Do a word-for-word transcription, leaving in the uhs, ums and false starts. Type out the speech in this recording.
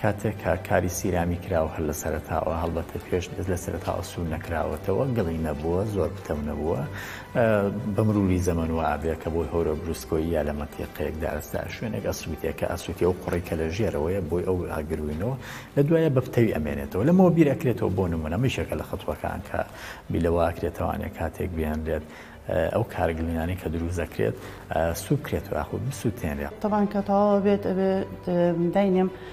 کاتێک کاری سیرامی کراوە هەر لە سەرەتاوە هەڵبەتە پێش لە سەرەتاوە سوور نەکراوەتەوە گەڵی نەبووە زۆر پتە نەبووە بە مروری زەمەن و ئابێ کە بۆی هەورە بروسکۆی یا لە مەتیقەیەکدا ئەستا شوێنێک ئەسووتێکە ئەسووتی ئەو قوڕی کە لە ژێرەوەیە بۆی ئەو ئاگروینەوە لە دوایە بە پتەوی ئەمێنێتەوە لەمەوە بیر ئەکرێتەوە بۆ نمونە میشەکە لە خەتوەکان کە بیلەوە ئەکرێتەوانێ کاتێک بیانرێت ئەو کارگلینانی کە دروست دەکرێت سووب کرێتەوە یاخود بسووتێنرێت طبعا کە تەواو بێت ئەبێت داینێم